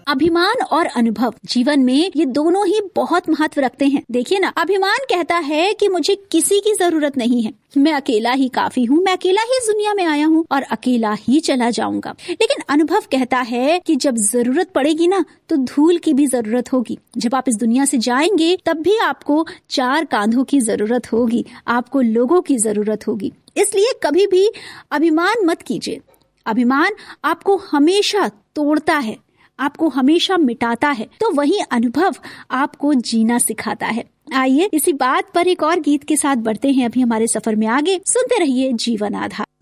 अभिमान और अनुभव जीवन में ये दोनों ही बहुत महत्व रखते हैं। देखिए ना, अभिमान कहता है कि मुझे किसी की जरूरत नहीं है, मैं अकेला ही काफी हूँ, मैं अकेला ही इस दुनिया में आया हूँ और अकेला ही चला जाऊंगा। लेकिन अनुभव कहता है कि जब जरूरत पड़ेगी ना तो धूल की भी जरूरत होगी। जब आप इस दुनिया से जाएंगे तब भी आपको 4 कांधों की जरूरत होगी, आपको लोगों की जरूरत होगी। इसलिए कभी भी अभिमान मत कीजिए। अभिमान आपको हमेशा तोड़ता है, आपको हमेशा मिटाता है, तो वही अनुभव आपको जीना सिखाता है। आइए इसी बात पर एक और गीत के साथ बढ़ते हैं अभी हमारे सफर में आगे। सुनते रहिए जीवन आधार।